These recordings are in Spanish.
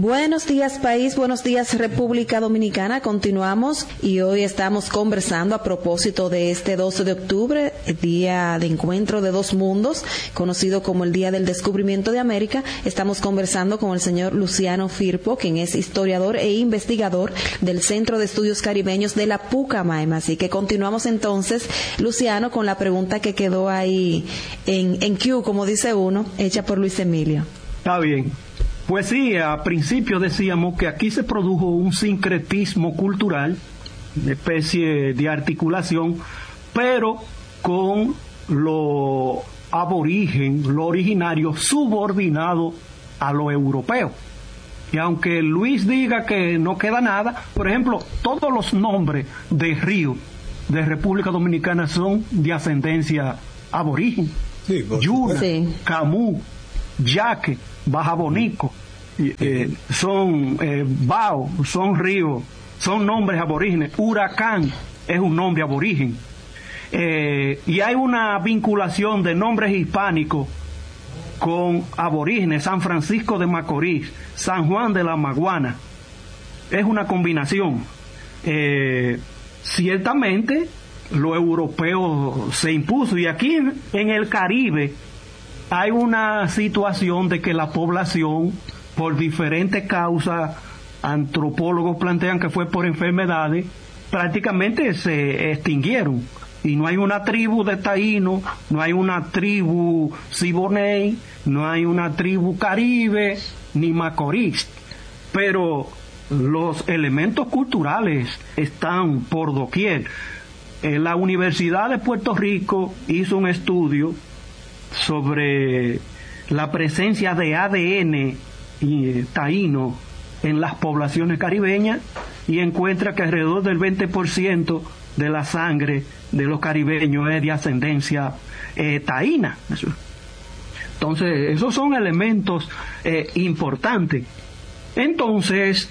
Buenos días país, buenos días República Dominicana. Continuamos y hoy estamos conversando a propósito de este 12 de octubre, el Día de Encuentro de Dos Mundos, conocido como el Día del Descubrimiento de América. Estamos conversando con el señor Luciano Firpo, quien es historiador e investigador del Centro de Estudios Caribeños de la Pucamaima. Así que continuamos entonces, Luciano, con la pregunta que quedó ahí en Q, como dice uno, hecha por Luis Emilio. Está bien. Pues sí, a principio decíamos que aquí se produjo un sincretismo cultural, una especie de articulación, pero con lo aborigen, lo originario, subordinado a lo europeo. Y aunque Luis diga que no queda nada, por ejemplo, todos los nombres de ríos de República Dominicana son de ascendencia aborigen. Sí, Yuna, sí. Camú, Yaque, Baja Bonico, son Bao, son ríos, son nombres aborígenes. Huracán es un nombre aborigen. Y hay una vinculación de nombres hispánicos con aborígenes. San Francisco de Macorís, San Juan de la Maguana. Es una combinación. Ciertamente, lo europeo se impuso. Y aquí en el Caribe hay una situación de que la población, por diferentes causas, antropólogos plantean que fue por enfermedades, prácticamente se extinguieron. Y no hay una tribu de taíno, no hay una tribu siboney, no hay una tribu caribe, ni macorís. Pero los elementos culturales están por doquier. La Universidad de Puerto Rico hizo un estudio sobre la presencia de ADN taíno en las poblaciones caribeñas y encuentra que alrededor del 20% de la sangre de los caribeños es de ascendencia taína. Entonces, esos son elementos importantes. Entonces,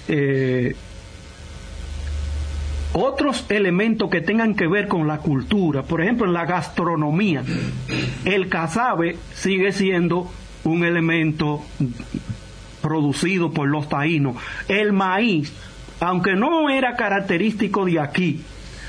otros elementos que tengan que ver con la cultura, por ejemplo, en la gastronomía, el casabe sigue siendo un elemento producido por los taínos. El maíz, aunque no era característico de aquí,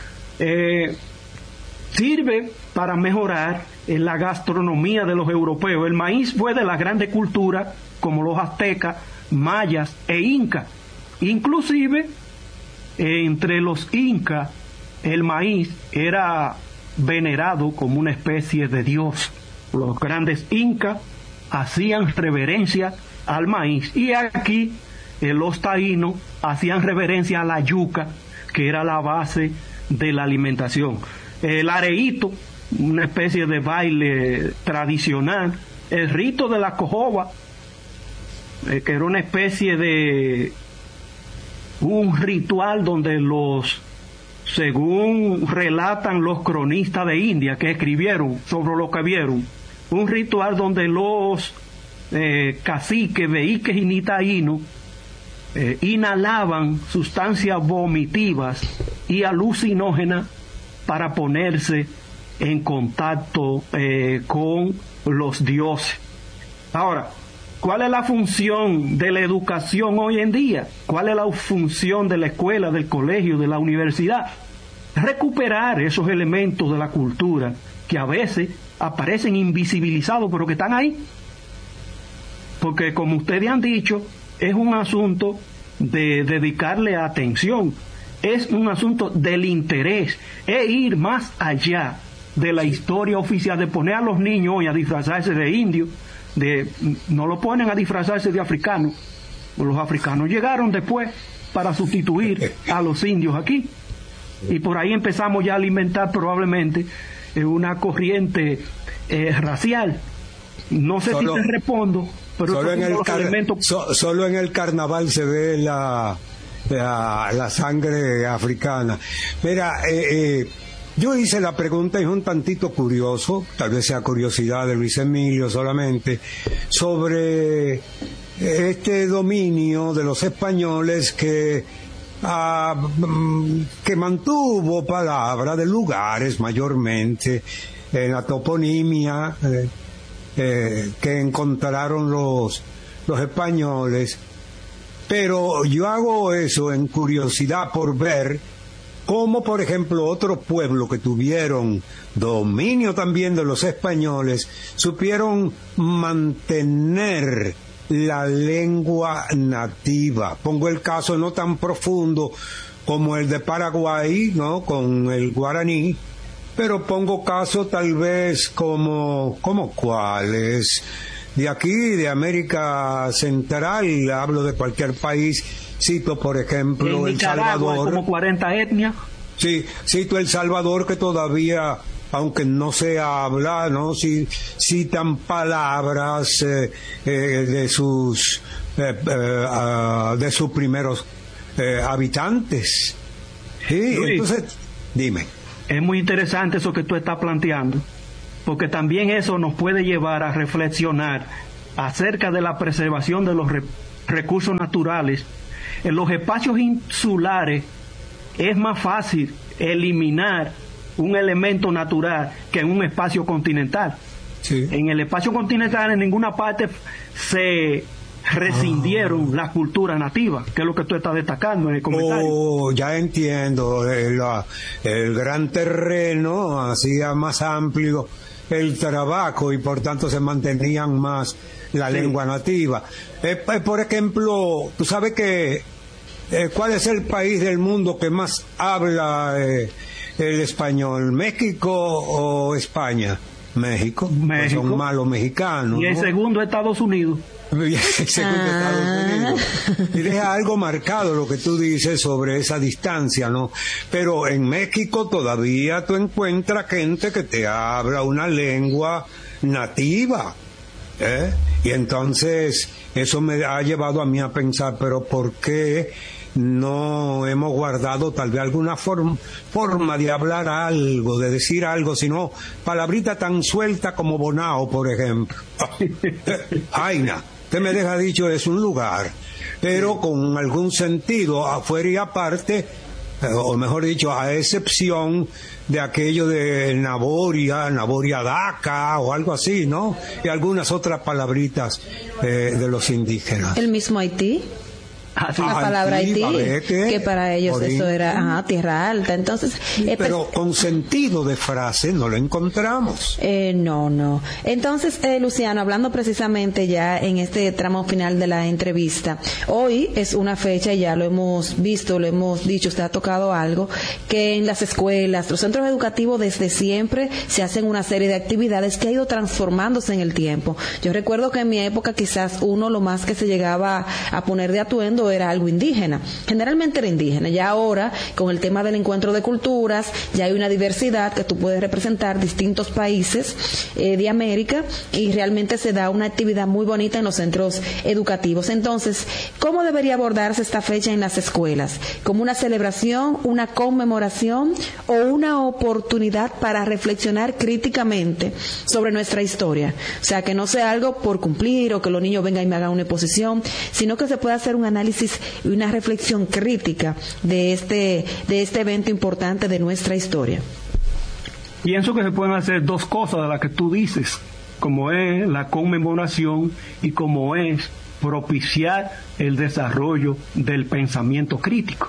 sirve para mejorar en la gastronomía de los europeos. El maíz fue de las grandes culturas como los aztecas, mayas e incas. Inclusive entre los incas el maíz era venerado como una especie de dios. Los grandes incas hacían reverencia al maíz y aquí los taínos hacían reverencia a la yuca, que era la base de la alimentación. El areíto, una especie de baile tradicional. El rito de la cojoba, que era una especie de un ritual donde según relatan los cronistas de India que escribieron sobre lo que vieron, un ritual donde los caciques, veiques y nitaínos inhalaban sustancias vomitivas y alucinógenas para ponerse en contacto con los dioses. Ahora, ¿cuál es la función de la educación hoy en día? ¿Cuál es la función de la escuela, del colegio, de la universidad? Recuperar esos elementos de la cultura que a veces aparecen invisibilizados, pero que están ahí. Porque, como ustedes han dicho, es un asunto de dedicarle atención. Es un asunto del interés, es ir más allá de la historia oficial, de poner a los niños hoy a disfrazarse de indios, no lo ponen a disfrazarse de africanos. Los africanos llegaron después para sustituir a los indios aquí. Y por ahí empezamos ya a alimentar probablemente una corriente racial. No sé si te respondo, pero solo en el carnaval se ve la sangre africana. Mira, yo hice la pregunta y es un tantito curioso, tal vez sea curiosidad de Luis Emilio solamente, sobre este dominio de los españoles que mantuvo palabra de lugares mayormente en la toponimia que encontraron los españoles. Pero yo hago eso en curiosidad por ver cómo, por ejemplo, otros pueblos que tuvieron dominio también de los españoles, supieron mantener la lengua nativa. Pongo el caso no tan profundo como el de Paraguay, ¿no? Con el guaraní, pero pongo caso tal vez como cuáles. De aquí, de América Central, hablo de cualquier país, cito por ejemplo El Salvador. Como 40 etnias. Sí, cito El Salvador, que todavía, aunque no se habla, ¿no? Sí, citan palabras de sus primeros habitantes. Sí, Luis, entonces, dime. Es muy interesante eso que tú estás planteando, porque también eso nos puede llevar a reflexionar acerca de la preservación de los recursos naturales. En los espacios insulares es más fácil eliminar un elemento natural que en un espacio continental. Sí. En el espacio continental en ninguna parte se rescindieron las culturas nativas, que es lo que tú estás destacando en el comentario. Oh, ya entiendo. El gran terreno hacía más amplio el trabajo y por tanto se mantenían más la lengua nativa. Por ejemplo, tú sabes que ¿cuál es el país del mundo que más habla el español? ¿México o España? México. Pues son malos mexicanos. Y el segundo, Estados Unidos. Estados Unidos. Y deja algo marcado lo que tú dices sobre esa distancia, ¿no? Pero en México todavía tú encuentras gente que te habla una lengua nativa, ¿eh? Y entonces eso me ha llevado a mí a pensar, pero ¿por qué no hemos guardado tal vez alguna forma de hablar algo, de decir algo, sino palabrita tan suelta como bonao, por ejemplo? Aina, usted me deja dicho, es un lugar, pero con algún sentido afuera y aparte, o mejor dicho, a excepción de aquello de Naboria Daca o algo así, ¿no? Y algunas otras palabritas de los indígenas. El mismo Haití. La palabra Haití, que para ellos eso era tierra alta. Entonces, pero con sentido de frase no lo encontramos. No. Entonces, Luciano, hablando precisamente ya en este tramo final de la entrevista, hoy es una fecha, ya lo hemos visto, lo hemos dicho, usted ha tocado algo, que en las escuelas, los centros educativos desde siempre se hacen una serie de actividades que ha ido transformándose en el tiempo. Yo recuerdo que en mi época quizás lo más que se llegaba a poner de atuendo era algo indígena, generalmente era indígena. Ya ahora, con el tema del encuentro de culturas, ya hay una diversidad que tú puedes representar distintos países de América, y realmente se da una actividad muy bonita en los centros educativos. Entonces, ¿cómo debería abordarse esta fecha en las escuelas? ¿Como una celebración, una conmemoración o una oportunidad para reflexionar críticamente sobre nuestra historia? O sea, que no sea algo por cumplir o que los niños vengan y me hagan una exposición, sino que se pueda hacer un análisis y una reflexión crítica de este evento importante de nuestra historia. Pienso que se pueden hacer dos cosas de las que tú dices, como es la conmemoración y como es propiciar el desarrollo del pensamiento crítico.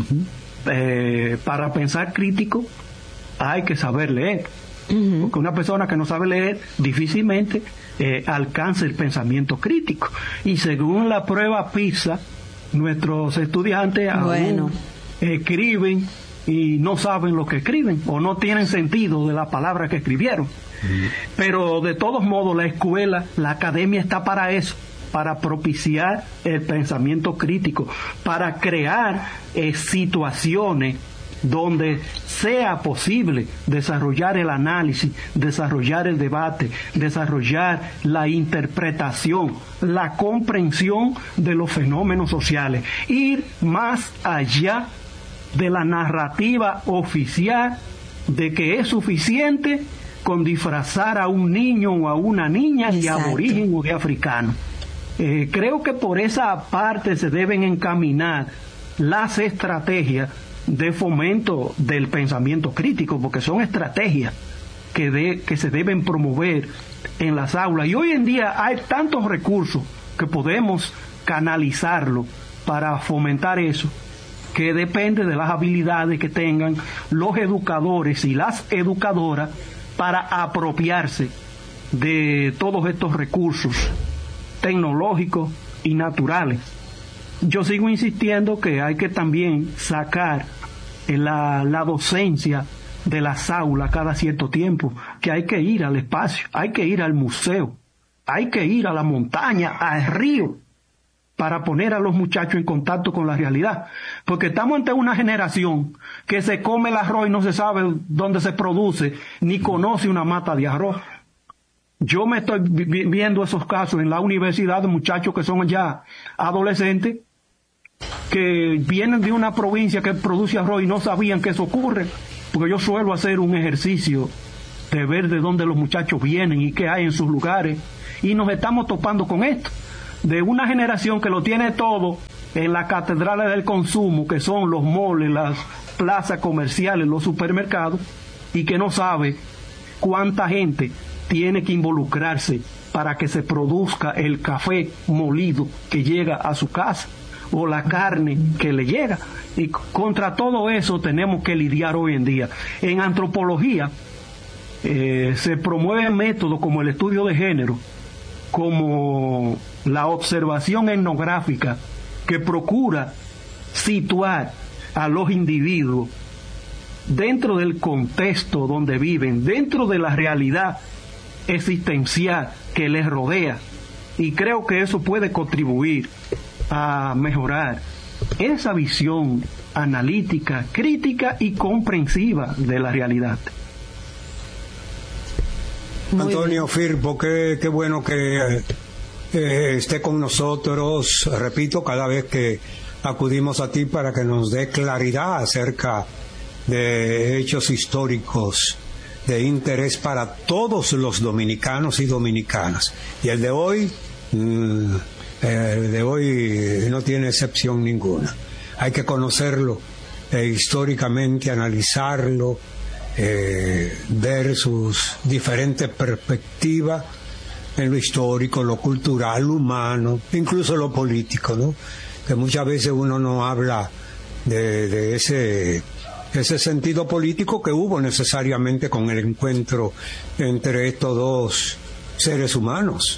Uh-huh. Para pensar crítico hay que saber leer. Uh-huh. Porque una persona que no sabe leer difícilmente alcanza el pensamiento crítico. Y según la prueba PISA, nuestros estudiantes aún escriben y no saben lo que escriben o no tienen sentido de la palabra que escribieron. Pero de todos modos la escuela, la academia está para eso, para propiciar el pensamiento crítico, para crear situaciones donde sea posible desarrollar el análisis, desarrollar el debate, desarrollar la interpretación, la comprensión de los fenómenos sociales, ir más allá de la narrativa oficial de que es suficiente con disfrazar a un niño o a una niña de aborigen o de africano. Creo que por esa parte se deben encaminar las estrategias de fomento del pensamiento crítico, porque son estrategias que se deben promover en las aulas. Y hoy en día hay tantos recursos que podemos canalizarlo para fomentar eso, que depende de las habilidades que tengan los educadores y las educadoras para apropiarse de todos estos recursos tecnológicos y naturales. Yo sigo insistiendo que hay que también sacar la docencia de las aulas cada cierto tiempo, que hay que ir al espacio, hay que ir al museo, hay que ir a la montaña, al río, para poner a los muchachos en contacto con la realidad, porque estamos ante una generación que se come el arroz y no se sabe dónde se produce, ni conoce una mata de arroz. Yo me estoy viendo esos casos en la universidad de muchachos que son ya adolescentes, que vienen de una provincia que produce arroz y no sabían que eso ocurre, porque yo suelo hacer un ejercicio de ver de dónde los muchachos vienen y qué hay en sus lugares, y nos estamos topando con esto, de una generación que lo tiene todo en las catedrales del consumo, que son los moles, las plazas comerciales, los supermercados, y que no sabe cuánta gente tiene que involucrarse para que se produzca el café molido que llega a su casa, o la carne que le llega. Y contra todo eso tenemos que lidiar hoy en día. En antropología se promueven métodos como el estudio de género, como la observación etnográfica, que procura situar a los individuos dentro del contexto donde viven, dentro de la realidad existencial que les rodea, y creo que eso puede contribuir a mejorar esa visión analítica, crítica y comprensiva de la realidad. Antonio Firpo, qué bueno que esté con nosotros. Repito, cada vez que acudimos a ti para que nos dé claridad acerca de hechos históricos de interés para todos los dominicanos y dominicanas. Y el de hoy no tiene excepción ninguna. Hay que conocerlo históricamente, analizarlo, ver sus diferentes perspectivas en lo histórico, lo cultural, lo humano, incluso lo político, ¿no? Que muchas veces uno no habla de ese sentido político que hubo necesariamente con el encuentro entre estos dos seres humanos,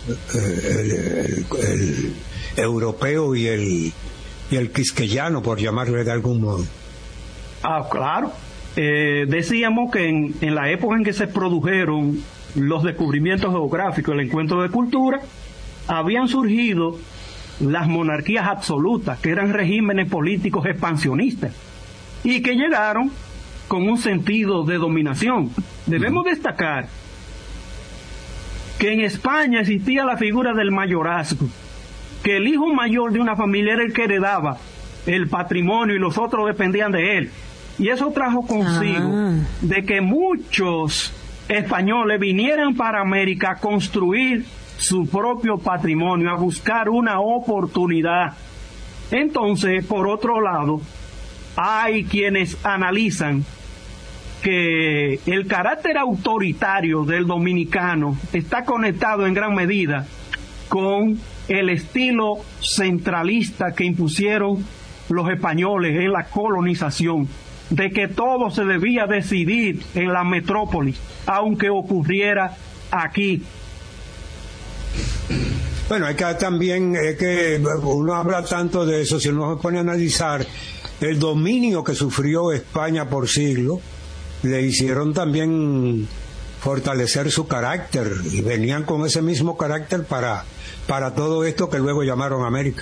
el europeo y el quisqueyano, por llamarle de algún modo. Claro. Decíamos que en la época en que se produjeron los descubrimientos geográficos, el encuentro de cultura, habían surgido las monarquías absolutas, que eran regímenes políticos expansionistas, y que llegaron con un sentido de dominación. Debemos destacar que en España existía la figura del mayorazgo, que el hijo mayor de una familia era el que heredaba el patrimonio y los otros dependían de él. Y eso trajo consigo de que muchos españoles vinieran para América a construir su propio patrimonio, a buscar una oportunidad. Entonces, por otro lado, hay quienes analizan que el carácter autoritario del dominicano está conectado en gran medida con el estilo centralista que impusieron los españoles en la colonización, de que todo se debía decidir en la metrópoli, aunque ocurriera aquí. Bueno, hay que también, que uno habla tanto de eso, si uno se pone a analizar el dominio que sufrió España por siglos, le hicieron también fortalecer su carácter, y venían con ese mismo carácter para todo esto que luego llamaron América.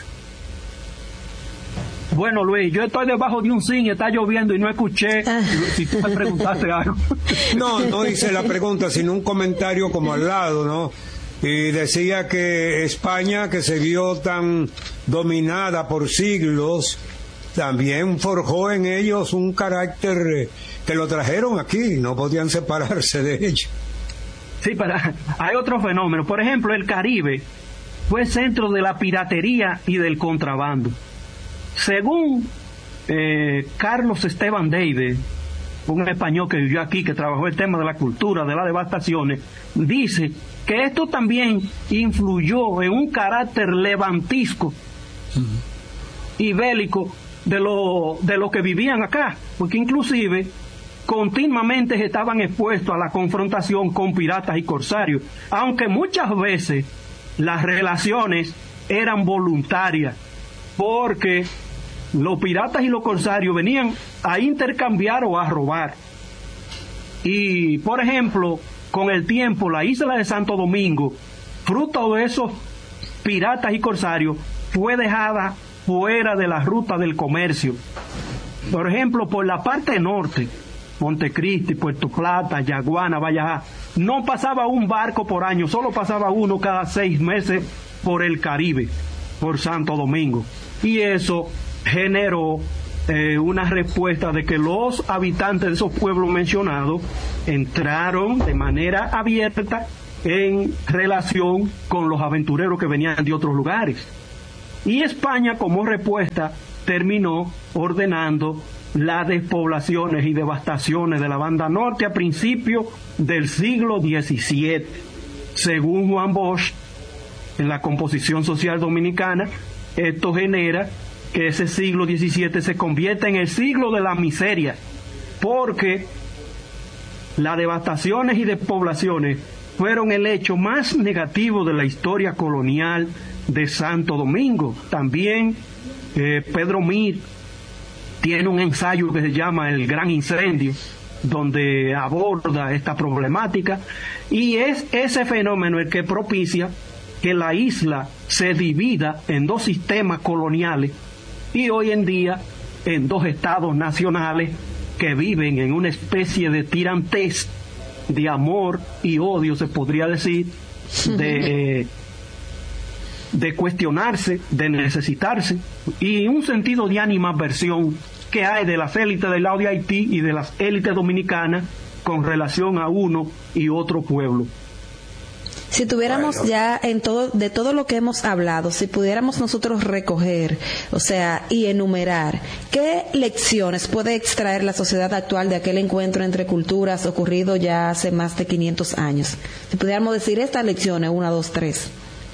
Bueno, Luis, yo estoy debajo de un zinc, está lloviendo y no escuché si tú me preguntaste algo. No hice la pregunta, sino un comentario como al lado, ¿no? Y decía que España, que se vio tan dominada por siglos, también forjó en ellos un carácter que lo trajeron aquí, no podían separarse de ellos. Sí, pero hay otro fenómeno. Por ejemplo, el Caribe fue centro de la piratería y del contrabando. Según Carlos Esteban David, un español que vivió aquí, que trabajó el tema de la cultura, de las devastaciones, dice que esto también influyó en un carácter levantisco y bélicos de lo que vivían acá, porque inclusive continuamente estaban expuestos a la confrontación con piratas y corsarios, aunque muchas veces las relaciones eran voluntarias, porque los piratas y los corsarios venían a intercambiar o a robar. Y, por ejemplo, con el tiempo, la isla de Santo Domingo, fruto de esos piratas y corsarios, fue dejada fuera de la ruta del comercio. Por ejemplo, por la parte norte, Montecristi, Puerto Plata, Yaguana, Valleja, no pasaba un barco por año, solo pasaba uno cada 6 meses por el Caribe, por Santo Domingo. Y eso generó una respuesta de que los habitantes de esos pueblos mencionados entraron de manera abierta en relación con los aventureros que venían de otros lugares. Y España, como respuesta, terminó ordenando las despoblaciones y devastaciones de la banda norte a principios del siglo XVII. Según Juan Bosch, en la composición social dominicana, esto genera que ese siglo XVII se convierta en el siglo de la miseria, porque las devastaciones y despoblaciones fueron el hecho más negativo de la historia colonial de Santo Domingo. También Pedro Mir tiene un ensayo que se llama El Gran Incendio, donde aborda esta problemática, y es ese fenómeno el que propicia que la isla se divida en 2 sistemas coloniales y hoy en día en 2 estados nacionales que viven en una especie de tirantez, de amor y odio, se podría decir, de cuestionarse, de necesitarse, y un sentido de animadversión que hay de las élites del lado de Haití y de las élites dominicanas con relación a uno y otro pueblo. Si tuviéramos ya de todo lo que hemos hablado, si pudiéramos nosotros recoger, o sea, y enumerar, ¿qué lecciones puede extraer la sociedad actual de aquel encuentro entre culturas ocurrido ya hace más de 500 años? Si pudiéramos decir estas lecciones, 1, 2, 3.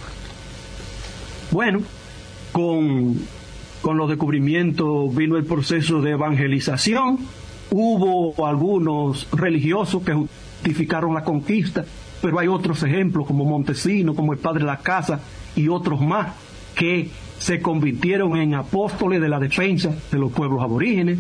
Bueno, con los descubrimientos vino el proceso de evangelización. Hubo algunos religiosos que justificaron la conquista, pero hay otros ejemplos como Montesino, como el Padre Las Casas y otros más que se convirtieron en apóstoles de la defensa de los pueblos aborígenes.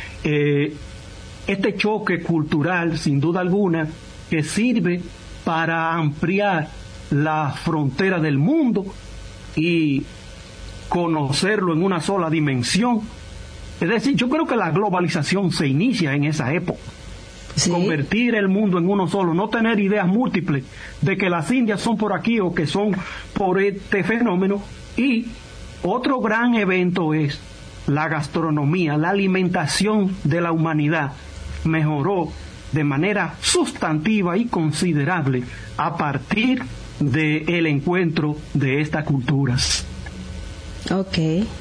Este choque cultural, sin duda alguna, que sirve para ampliar la frontera del mundo y conocerlo en una sola dimensión. Es decir, yo creo que la globalización se inicia en esa época. ¿Sí? Convertir el mundo en uno solo, no tener ideas múltiples de que las Indias son por aquí o que son por este fenómeno. Y otro gran evento es la gastronomía, la alimentación de la humanidad mejoró de manera sustantiva y considerable a partir del encuentro de estas culturas. Ok.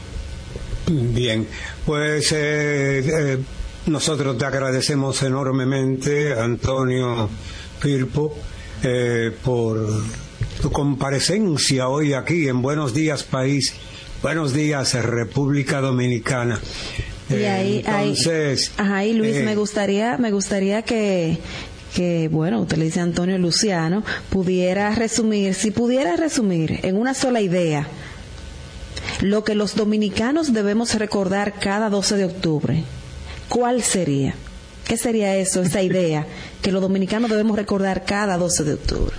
Bien, pues nosotros te agradecemos enormemente, Antonio Firpo, por tu comparecencia hoy aquí en Buenos Días País, Buenos Días República Dominicana. Y ahí, entonces, y Luis, me gustaría que bueno, usted le dice Antonio Luciano, pudiera resumir en una sola idea lo que los dominicanos debemos recordar cada 12 de octubre. ¿Cuál sería? ¿Qué sería eso, esa idea que los dominicanos debemos recordar cada 12 de octubre?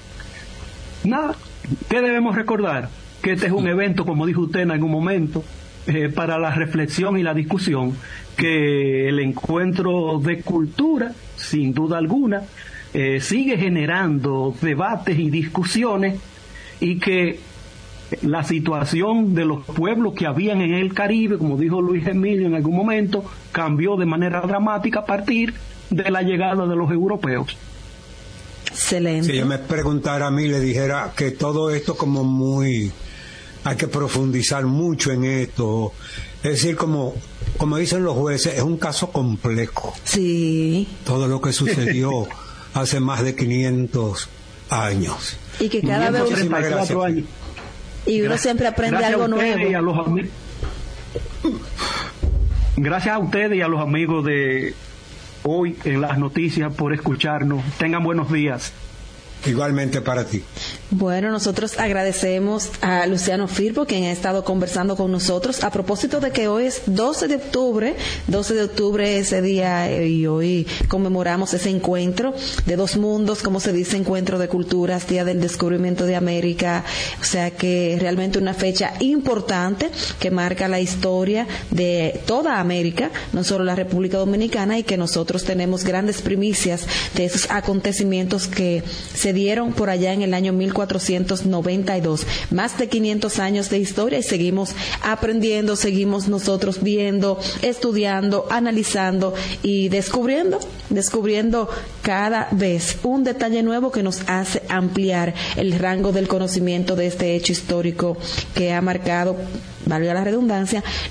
Nada, ¿qué debemos recordar? Que este es un evento, como dijo usted en algún momento, para la reflexión y la discusión, que el encuentro de cultura, sin duda alguna, sigue generando debates y discusiones, y que la situación de los pueblos que habían en el Caribe, como dijo Luis Emilio en algún momento, cambió de manera dramática a partir de la llegada de los europeos. Excelente. Si yo me preguntara a mí, le dijera que todo esto como muy... hay que profundizar mucho en esto. Es decir, como dicen los jueces, es un caso complejo. Sí. Todo lo que sucedió hace más de 500 años. Y que cada vez... Años. Y uno siempre aprende algo nuevo. Gracias a ustedes y a los amigos de Hoy en las Noticias por escucharnos. Tengan buenos días. Igualmente para ti. Bueno, nosotros agradecemos a Luciano Firpo, quien ha estado conversando con nosotros a propósito de que hoy es 12 de octubre ese día, y hoy conmemoramos ese encuentro de dos mundos, como se dice, encuentro de culturas, Día del Descubrimiento de América, o sea que realmente una fecha importante que marca la historia de toda América, no solo la República Dominicana, y que nosotros tenemos grandes primicias de esos acontecimientos que se dieron por allá en el año 1492. Más de 500 años de historia y seguimos aprendiendo, seguimos nosotros viendo, estudiando, analizando y descubriendo cada vez un detalle nuevo que nos hace ampliar el rango del conocimiento de este hecho histórico que ha marcado, valga la redundancia,